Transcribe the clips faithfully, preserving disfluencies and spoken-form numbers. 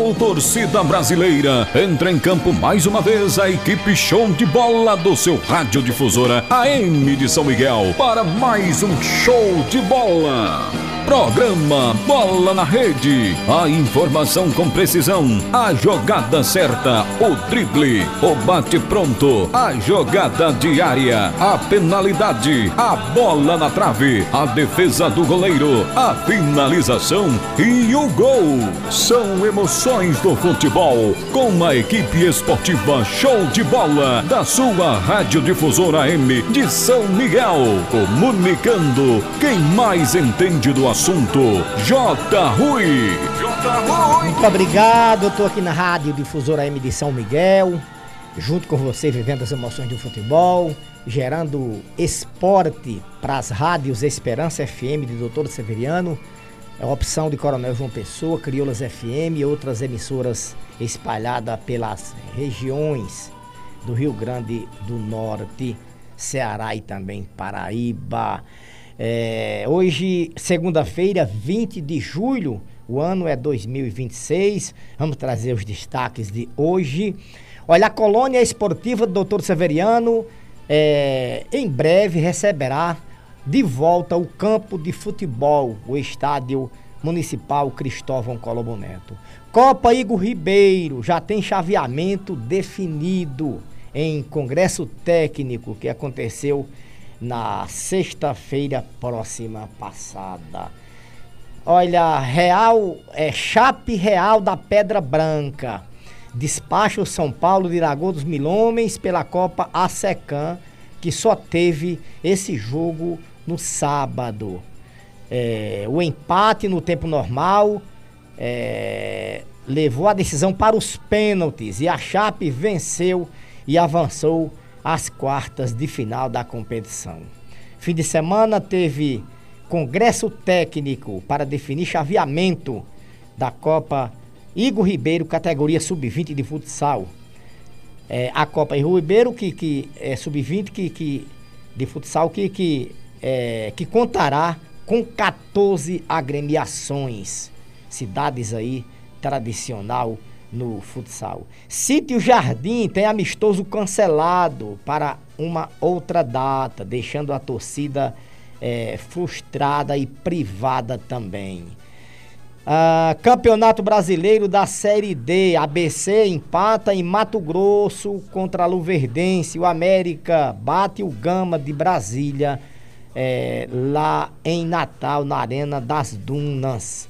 Alô, torcida brasileira, entra em campo mais uma vez a equipe show de bola do seu radiodifusora A M de São Miguel para mais um show de bola. Programa Bola na Rede. A informação com precisão, a jogada certa, o drible, o bate pronto, a jogada diária, a penalidade, a bola na trave, a defesa do goleiro, a finalização e o gol. São emoções do futebol com a equipe esportiva Show de Bola da sua radiodifusora A M de São Miguel. Comunicando quem mais entende do assunto. Assunto J. Rui. J. Rui. Muito obrigado, eu estou aqui na Rádio Difusora A M de São Miguel, junto com você, vivendo as emoções do futebol, gerando esporte para as rádios Esperança F M de Doutor Severiano, a opção de Coronel João Pessoa, Crioulas F M e outras emissoras espalhadas pelas regiões do Rio Grande do Norte, Ceará e também Paraíba. É, hoje, segunda-feira, vinte de julho, o ano é dois mil e vinte e seis. Vamos trazer os destaques de hoje. Olha, a colônia esportiva do Doutor Severiano é, em breve receberá de volta o campo de futebol, o estádio municipal Cristóvão Colombo Neto. Copa Igor Ribeiro já tem chaveamento definido em congresso técnico que aconteceu na sexta-feira próxima passada. Olha, Real, é Chape Real da Pedra Branca despacha o São Paulo de Lagoa dos Mil Homens pela Copa ASECAM, que só teve esse jogo no sábado. É, o empate no tempo normal é, levou a decisão para os pênaltis e a Chape venceu e avançou às quartas de final da competição. Fim de semana teve congresso técnico para definir chaveamento da Copa Igor Ribeiro, categoria sub vinte de futsal. É, a Copa Igor Ribeiro, que, que é sub vinte que, que, de futsal, que, que, é, que contará com quatorze agremiações, cidades aí tradicional no futsal. Sítio Jardim tem amistoso cancelado para uma outra data, deixando a torcida é, frustrada e privada também. Ah, Campeonato Brasileiro da Série D, A B C empata em Mato Grosso contra a Luverdense. O América bate o Gama de Brasília é, lá em Natal, na Arena das Dunas.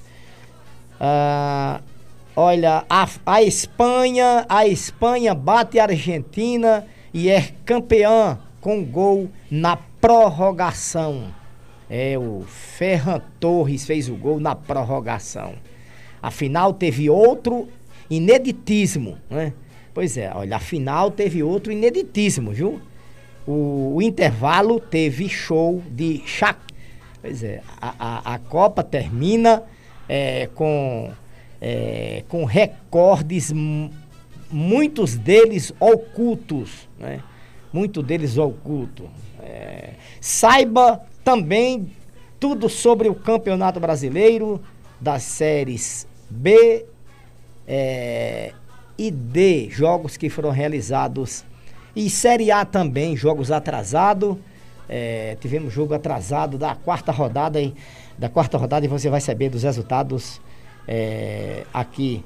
Ah, Olha, a, a Espanha, a Espanha bate a Argentina e é campeã com gol na prorrogação. É, o Ferran Torres fez o gol na prorrogação. Afinal, teve outro ineditismo, né? Pois é, olha, afinal teve outro ineditismo, viu? O, o intervalo teve show de chac... Pois é, a, a, a Copa termina é, com... É, com recordes, muitos deles ocultos, né? Muitos deles ocultos. É, saiba também tudo sobre o Campeonato Brasileiro das séries B é, e D, jogos que foram realizados, e Série A também, jogos atrasados. É, tivemos jogo atrasado da quarta rodada e da quarta rodada e você vai saber dos resultados É, aqui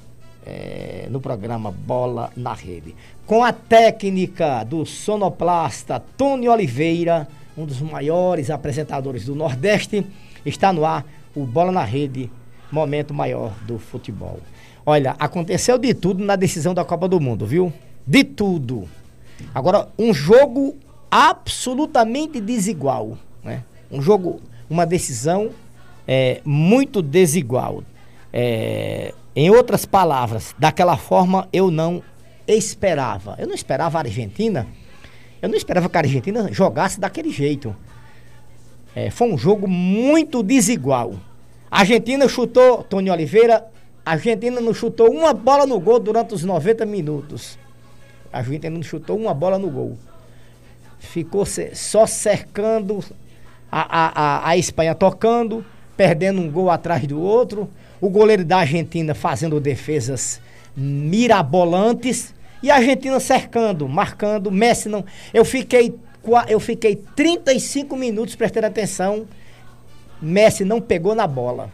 é, no programa Bola na Rede, com a técnica do sonoplasta Tony Oliveira, um dos maiores apresentadores do Nordeste. Está no ar o Bola na Rede, momento maior do futebol. Olha, aconteceu de tudo na decisão da Copa do Mundo, viu? De tudo. Agora, um jogo absolutamente desigual, né? Um jogo, uma decisão é, muito desigual. É, em outras palavras, daquela forma eu não esperava. Eu não esperava a Argentina, eu não esperava que a Argentina jogasse daquele jeito. É, foi um jogo muito desigual. A Argentina chutou, Tony Oliveira, a Argentina não chutou uma bola no gol durante os noventa minutos. A Argentina não chutou uma bola no gol. Ficou só cercando a, a, a, a Espanha, tocando, perdendo um gol atrás do outro. o goleiro da Argentina fazendo defesas mirabolantes e a Argentina cercando, marcando, Messi não... Eu fiquei, eu fiquei trinta e cinco minutos prestando atenção, Messi não pegou na bola.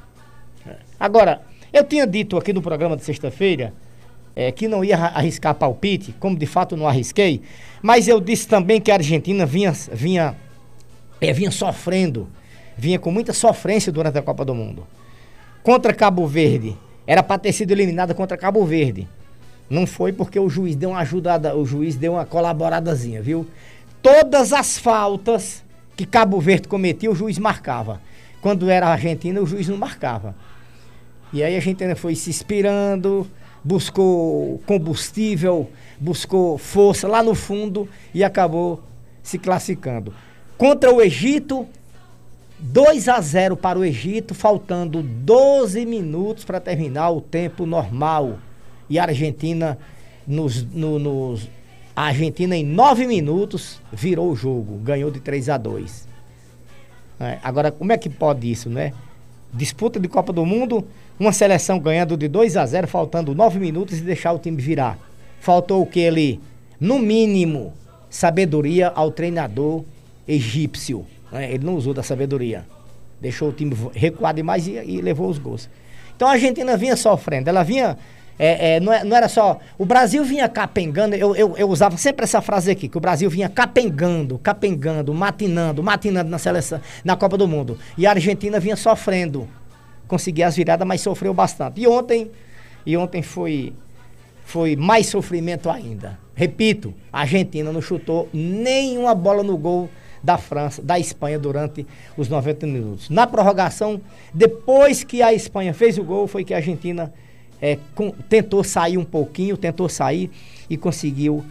Agora, eu tinha dito aqui no programa de sexta-feira é, que não ia arriscar palpite, como de fato não arrisquei, mas eu disse também que a Argentina vinha, vinha, é, vinha sofrendo, vinha com muita sofrência durante a Copa do Mundo. Contra Cabo Verde, era para ter sido eliminada contra Cabo Verde. Não foi porque o juiz deu uma ajudada, o juiz deu uma colaboradazinha, viu? Todas as faltas que Cabo Verde cometia, o juiz marcava. Quando era a Argentina, o juiz não marcava. E aí a Argentina foi se inspirando, buscou combustível, buscou força lá no fundo e acabou se classificando. Contra o Egito, dois a zero para o Egito, faltando doze minutos para terminar o tempo normal. E a Argentina, nos, no, nos, a Argentina em nove minutos virou o jogo, ganhou de três a dois. É, agora, como é que pode isso, né? Disputa de Copa do Mundo, uma seleção ganhando de dois a zero, faltando nove minutos e deixar o time virar. Faltou o que ali? No mínimo, sabedoria ao treinador egípcio. Né? Ele não usou da sabedoria. Deixou o time recuar demais e, e levou os gols. Então a Argentina vinha sofrendo, ela vinha... É, é, não, é, não era só... O Brasil vinha capengando, eu, eu, eu usava sempre essa frase aqui, que o Brasil vinha capengando, capengando, matinando, matinando na seleção, na Copa do Mundo. E a Argentina vinha sofrendo. Conseguia as viradas, mas sofreu bastante. E ontem, e ontem foi, foi mais sofrimento ainda. Repito, a Argentina não chutou nenhuma bola no gol da França, da Espanha durante os noventa minutos. Na prorrogação, depois que a Espanha fez o gol, foi que a Argentina... É, com, tentou sair um pouquinho, tentou sair e conseguiu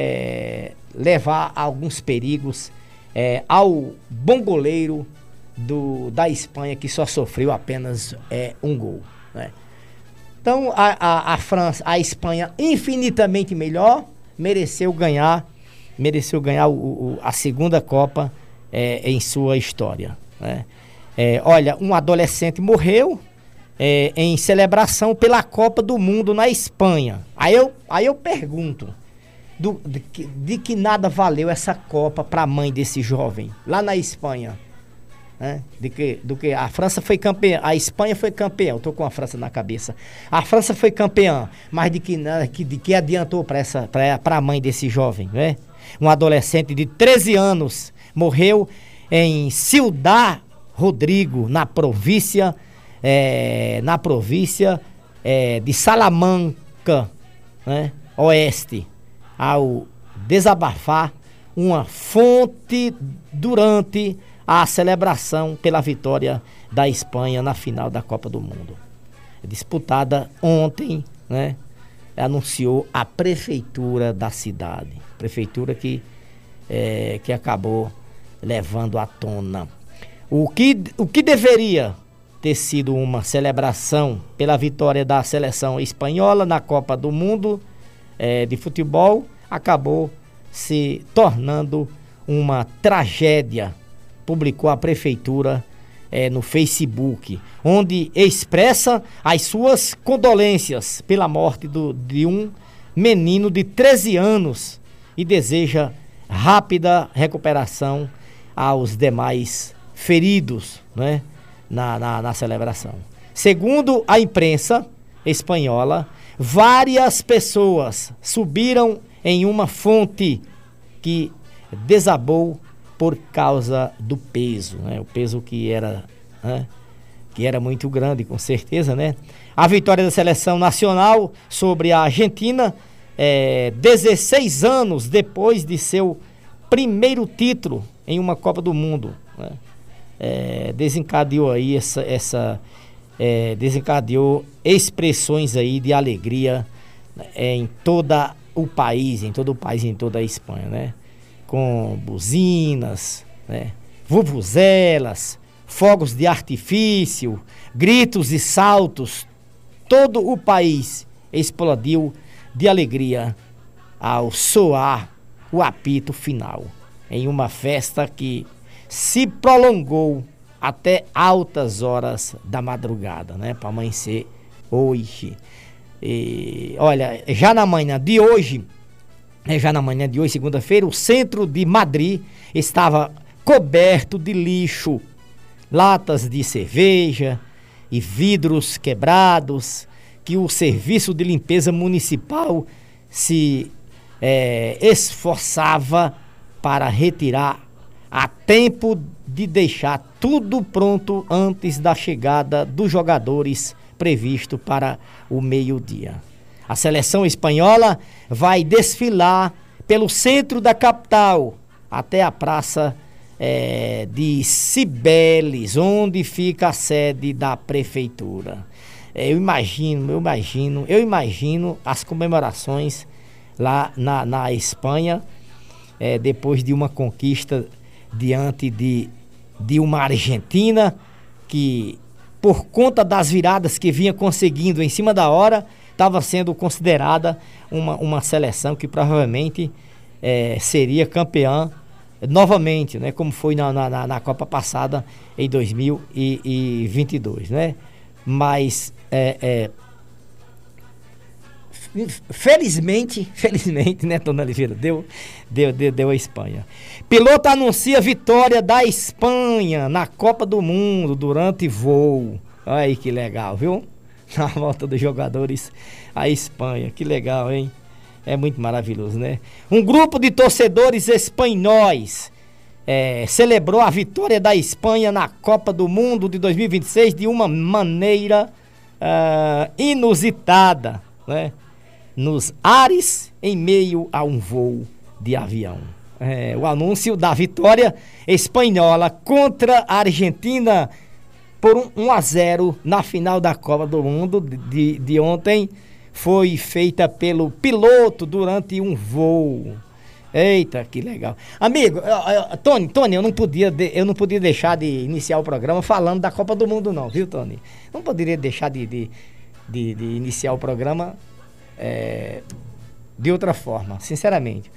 é, levar alguns perigos é, ao bom goleiro do, da Espanha, que só sofreu apenas é, um gol. Né? Então a, a, a França, a Espanha infinitamente melhor, mereceu ganhar, mereceu ganhar o, o, a segunda Copa é, em sua história. Né? É, olha, um adolescente morreu É, em celebração pela Copa do Mundo na Espanha. Aí eu, aí eu pergunto, do, de, que, de que nada valeu essa Copa para a mãe desse jovem, lá na Espanha? Né? De que, do que a França foi campeã, a Espanha foi campeã, eu tô com a França na cabeça. A França foi campeã, mas de que, de, de que adiantou para a mãe desse jovem? Né? Um adolescente de treze anos morreu em Ciudad Rodrigo, na província É, na província é, de Salamanca, né, oeste, ao desabafar uma fonte durante a celebração pela vitória da Espanha na final da Copa do Mundo. Disputada ontem, né, anunciou a prefeitura da cidade, prefeitura que, é, que acabou levando à tona. O que, o que deveria ter sido uma celebração pela vitória da seleção espanhola na Copa do Mundo é, de futebol, acabou se tornando uma tragédia, publicou a prefeitura é, no Facebook, onde expressa as suas condolências pela morte do, de um menino de treze anos e deseja rápida recuperação aos demais feridos, né? Na, na, na celebração. Segundo a imprensa espanhola, várias pessoas subiram em uma fonte que desabou por causa do peso, né? O peso que era, né? que era muito grande, com certeza, né? A vitória da seleção nacional sobre a Argentina, é, dezesseis anos depois de seu primeiro título em uma Copa do Mundo, né? É, desencadeou aí essa, essa é, desencadeou expressões aí de alegria é, em todo o país, em todo o país, em toda a Espanha, né? Com buzinas, né? Vuvuzelas, fogos de artifício, gritos e saltos, todo o país explodiu de alegria ao soar o apito final, em uma festa que se prolongou até altas horas da madrugada, né? Para amanhecer hoje. E, olha, já na manhã de hoje, já na manhã de hoje, segunda-feira, o centro de Madrid estava coberto de lixo, latas de cerveja e vidros quebrados, que o serviço de limpeza municipal se é, esforçava para retirar a tempo de deixar tudo pronto antes da chegada dos jogadores previsto para o meio-dia. A seleção espanhola vai desfilar pelo centro da capital até a praça é, de Cibeles, onde fica a sede da prefeitura. É, eu imagino, eu imagino, eu imagino as comemorações lá na, na Espanha, é, depois de uma conquista diante de, de uma Argentina que, por conta das viradas que vinha conseguindo em cima da hora, estava sendo considerada uma, uma seleção que provavelmente é, seria campeã novamente, né, como foi na, na, na Copa passada em dois mil e vinte e dois, né? Mas é, é, felizmente, felizmente, né, Tony Oliveira, deu, deu, deu, deu a Espanha. Piloto anuncia vitória da Espanha na Copa do Mundo durante voo. Olha aí que legal, viu? Na volta dos jogadores à Espanha, que legal, hein? É muito maravilhoso, né? Um grupo de torcedores espanhóis é, celebrou a vitória da Espanha na Copa do Mundo de dois mil e vinte e seis de uma maneira uh, inusitada, né? Nos ares, em meio a um voo de avião. É, o anúncio da vitória espanhola contra a Argentina por um um a zero na final da Copa do Mundo de, de ontem foi feita pelo piloto durante um voo. Eita, que legal. Amigo, uh, uh, Tony, Tony, eu não podia de, eu não podia deixar de iniciar o programa falando da Copa do Mundo não, viu, Tony? Não poderia deixar de, de, de, de iniciar o programa é, de outra forma, sinceramente.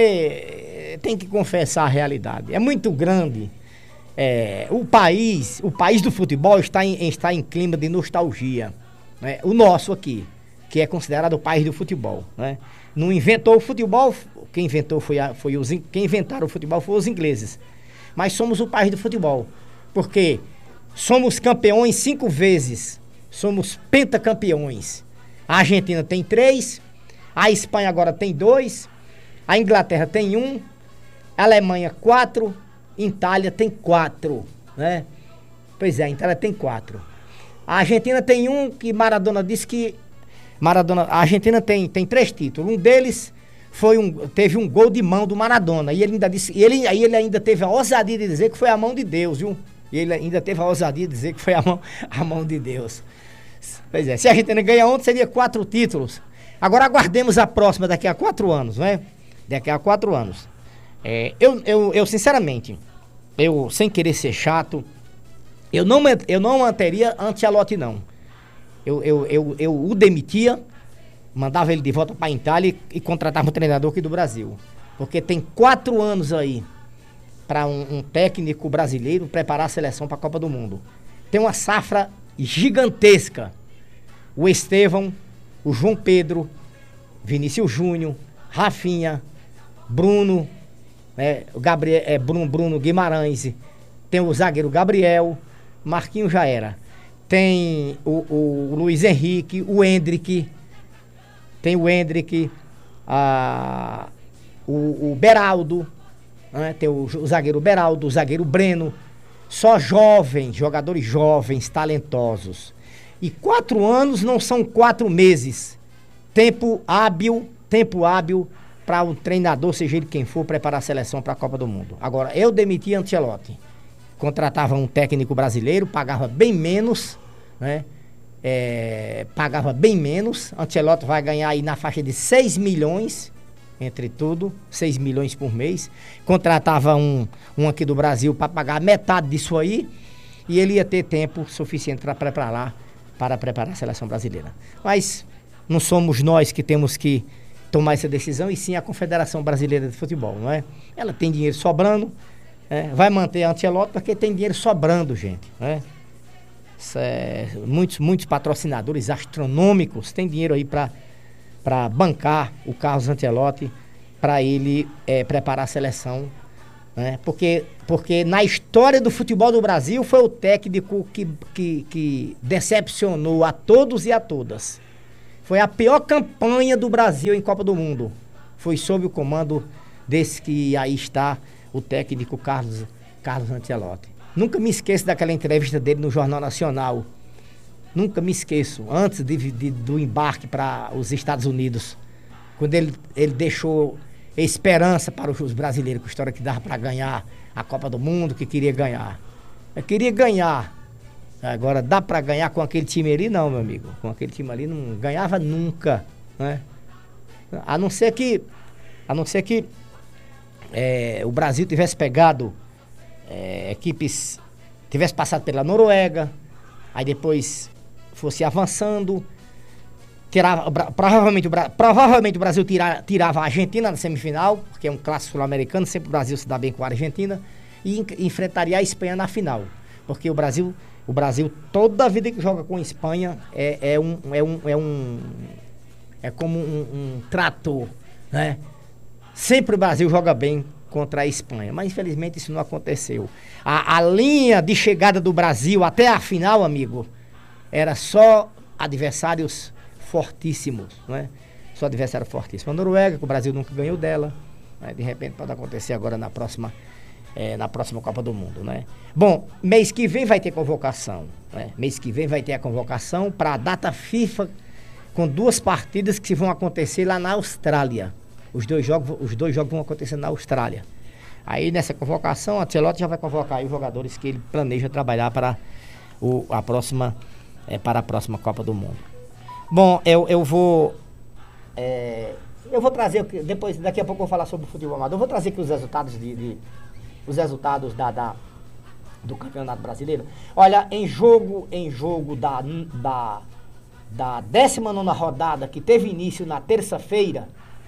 Porque tem que confessar a realidade. É muito grande. É, o país, o país do futebol está em, está em clima de nostalgia, né? O nosso aqui, que é considerado o país do futebol, né? Não inventou o futebol, quem inventou foi, a, foi os, quem inventaram o futebol foi os ingleses. Mas somos o país do futebol, porque somos campeões cinco vezes, somos pentacampeões. A Argentina tem três, a Espanha agora tem dois, a Inglaterra tem um, a Alemanha quatro, Itália tem quatro, né? Pois é, a Itália tem quatro. A Argentina tem um que Maradona disse que Maradona, a Argentina tem, tem três títulos. Um deles foi um, teve um gol de mão do Maradona. E ele ainda disse, ele, aí ele ainda teve a ousadia de dizer que foi a mão de Deus, viu? E ele ainda teve a ousadia de dizer que foi a mão, a mão de Deus. Pois é, se a Argentina ganhar ontem, seria quatro títulos. Agora aguardemos a próxima daqui a quatro anos, né? Daqui a quatro anos. É, eu, eu, eu, sinceramente, eu, sem querer ser chato, eu não, eu não manteria Ancelotti, não. Eu, eu, eu, eu o demitia, mandava ele de volta para a Itália e, e contratava um treinador aqui do Brasil. Porque tem quatro anos aí para um, um técnico brasileiro preparar a seleção para a Copa do Mundo. Tem uma safra gigantesca. O Estevão, o João Pedro, Vinícius Júnior, Rafinha, Bruno, né, o Gabriel, é, Bruno, Bruno Guimarães, tem o zagueiro Gabriel, Marquinhos já era. Tem o, o Luiz Henrique, o Hendrick, tem o Hendrick, a, o, o Beraldo, né? Tem o, o zagueiro Beraldo, o zagueiro Breno, só jovens, jogadores jovens, talentosos. E quatro anos não são quatro meses. Tempo hábil, tempo hábil para o treinador, seja ele quem for, preparar a seleção para a Copa do Mundo. Agora, eu demiti Ancelotti. Contratava um técnico brasileiro, pagava bem menos, né? É, pagava bem menos. Ancelotti vai ganhar aí na faixa de seis milhões, entre tudo, seis milhões por mês. Contratava um, um aqui do Brasil para pagar metade disso aí e ele ia ter tempo suficiente para preparar, para preparar a seleção brasileira. Mas não somos nós que temos que tomar essa decisão, e sim a Confederação Brasileira de Futebol, não é? Ela tem dinheiro sobrando, É, vai manter a Ancelotti porque tem dinheiro sobrando, gente. Né? É, muitos, muitos patrocinadores astronômicos têm dinheiro aí para bancar o Carlos Ancelotti, para ele é, preparar a seleção. Né? Porque, porque na história do futebol do Brasil foi o técnico que, que, que decepcionou a todos e a todas. Foi a pior campanha do Brasil em Copa do Mundo. Foi sob o comando desse que aí está o técnico Carlos, Carlos Ancelotti. Nunca me esqueço daquela entrevista dele no Jornal Nacional. Nunca me esqueço, antes de, de, do embarque para os Estados Unidos, quando ele, ele deixou esperança para os brasileiros, com a história que dava para ganhar a Copa do Mundo, que queria ganhar. Eu queria ganhar. Agora, dá para ganhar com aquele time ali? Não, meu amigo. Com aquele time ali não ganhava nunca. Né? A não ser que... A não ser que É, o Brasil tivesse pegado é, equipes, tivesse passado pela Noruega, aí depois fosse avançando, tirava, provavelmente, o, provavelmente o Brasil tira, tirava a Argentina na semifinal, porque é um clássico sul-americano, sempre o Brasil se dá bem com a Argentina, e en, enfrentaria a Espanha na final, porque o Brasil, o Brasil toda a vida que joga com a Espanha é, é, um, é, um, é, um, é como um, um trator, né? Sempre o Brasil joga bem contra a Espanha, mas infelizmente isso não aconteceu. A, a linha de chegada do Brasil até a final, amigo, era só adversários fortíssimos, né? Só adversário fortíssimo. A Noruega, que o Brasil nunca ganhou dela, né? De repente pode acontecer agora na próxima, é, na próxima Copa do Mundo, né? Bom, mês que vem vai ter convocação, né? Mês que vem vai ter a convocação para a data FIFA, com duas partidas que vão acontecer lá na Austrália. Os dois jogos, os dois jogos vão acontecer na Austrália. Aí nessa convocação, a Ancelotti já vai convocar aí os jogadores que ele planeja trabalhar para, o, a, próxima, é, para a próxima Copa do Mundo. Bom, eu, eu vou... É, eu vou trazer, depois, daqui a pouco eu vou falar sobre o futebol amador. Eu vou trazer aqui os resultados, de, de, os resultados da, da, do Campeonato Brasileiro. Olha, em jogo, em jogo da, da, da décima nona rodada, que teve início na terça-feira,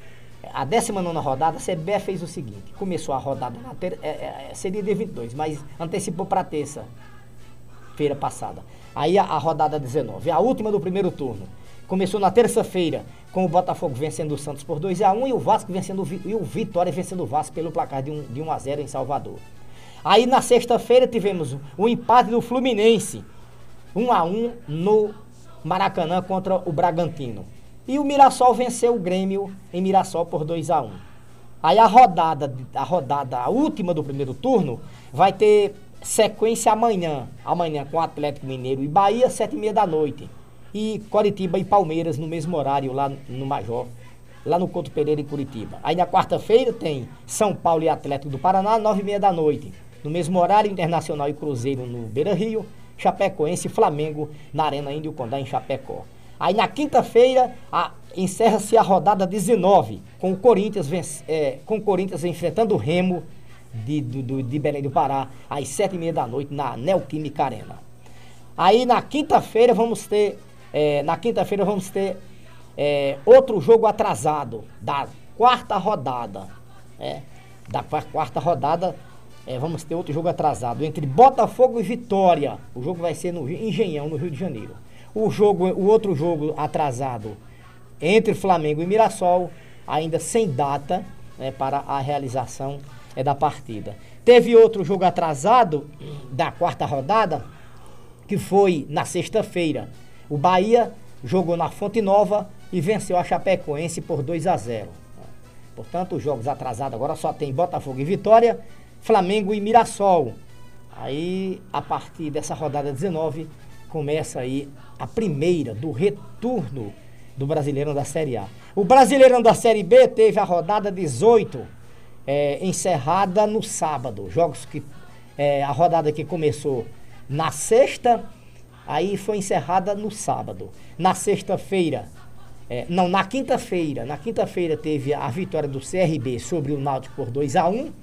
a décima nona rodada, a C B F fez o seguinte: começou a rodada na ter, é, é, seria dia vinte e dois, mas antecipou para terça-feira passada. Aí a, a rodada dezenove, a última do primeiro turno, começou na terça-feira com o Botafogo vencendo o Santos por dois a um e o Vasco vencendo e o Vitória vencendo o Vasco pelo placar de um, de um a zero em Salvador. Aí na sexta-feira tivemos o empate do Fluminense, um a um no Maracanã contra o Bragantino. E o Mirassol venceu o Grêmio em Mirassol por dois a um. Aí a rodada, a rodada, a última do primeiro turno, vai ter sequência amanhã. Amanhã com Atlético Mineiro e Bahia, sete e meia da noite. E Coritiba e Palmeiras no mesmo horário lá no Major, lá no Couto Pereira em Curitiba. Aí na quarta-feira tem São Paulo e Atlético do Paraná, nove e meia da noite. No mesmo horário, Internacional e Cruzeiro no Beira-Rio, Chapecoense e Flamengo na Arena Índio Condá em Chapecó. Aí na quinta-feira encerra-se a rodada dezenove, com o Corinthians, vence, é, com o Corinthians enfrentando o Remo de, do, de Belém do Pará, às sete e meia da noite, na Neoquímica Arena. Aí na quinta-feira vamos ter, é, na quinta-feira vamos ter é, outro jogo atrasado, da quarta rodada. É, da quarta rodada, é, vamos ter outro jogo atrasado, entre Botafogo e Vitória. O jogo vai ser no Engenhão, no Rio de Janeiro. O, jogo, o outro jogo atrasado entre Flamengo e Mirassol, ainda sem data, né, para a realização é, da partida. Teve outro jogo atrasado da quarta rodada, que foi na sexta-feira. O Bahia jogou na Fonte Nova e venceu a Chapecoense por dois a zero. Portanto, os jogos atrasados agora só tem Botafogo e Vitória, Flamengo e Mirassol. Aí, a partir dessa rodada dezenove, começa aí a primeira do retorno do Brasileirão da Série A. O Brasileirão da Série B teve a rodada dezoito é, encerrada no sábado. Jogos que é, a rodada que começou na sexta, aí foi encerrada no sábado. Na sexta-feira, é, não, na quinta-feira, na quinta-feira teve a vitória do C R B sobre o Náutico por dois a um.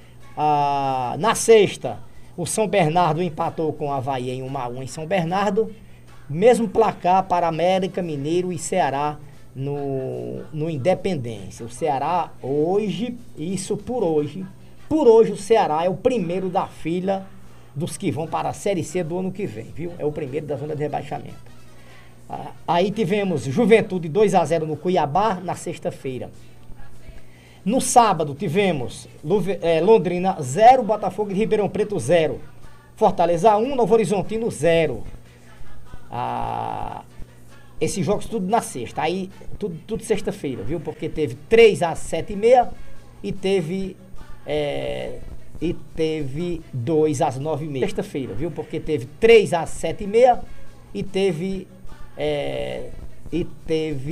Ah, na sexta, o São Bernardo empatou com o Avaí em um a um em São Bernardo. Mesmo placar para América, Mineiro e Ceará no, no Independência. O Ceará hoje, isso por hoje, Por hoje o Ceará é o primeiro da fila dos que vão para a Série C do ano que vem, viu? É o primeiro da zona de rebaixamento. Ah, aí tivemos Juventude dois a zero no Cuiabá na sexta-feira. No sábado tivemos é, Londrina zero, Botafogo de Ribeirão Preto zero. Fortaleza um, Novo Horizontino zero. Ah, esses jogos tudo na sexta. Aí tudo, tudo sexta-feira, viu? Porque teve três às sete e meia e teve... É, e teve dois às nove e meia. Sexta-feira, viu? Porque teve três às sete e meia e teve... É, e teve...